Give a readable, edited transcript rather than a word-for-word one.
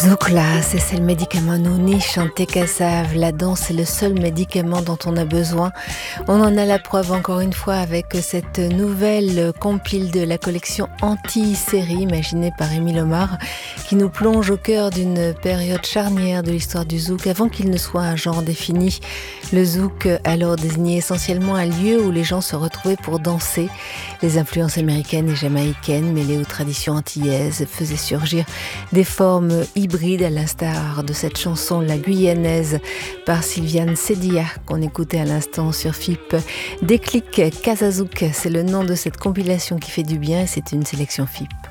Douglas, c'est le médicament Nouni, chanté Kassav. La danse est le seul médicament dont on a besoin. On en a la preuve encore une fois avec cette nouvelle compile de la collection Anti-série imaginée par Émile Omar, qui nous plonge au cœur d'une période charnière de l'histoire du zouk avant qu'il ne soit un genre défini. Le zouk alors désignait essentiellement un lieu où les gens se retrouvaient pour danser. Les influences américaines et jamaïcaines mêlées aux traditions antillaises faisaient surgir des formes hybrides à l'instar de cette chanson La Guyanaise par Sylviane Sedia qu'on écoutait à l'instant sur FIP. Déclic Casazouk, c'est le nom de cette compilation qui fait du bien et c'est une sélection FIP.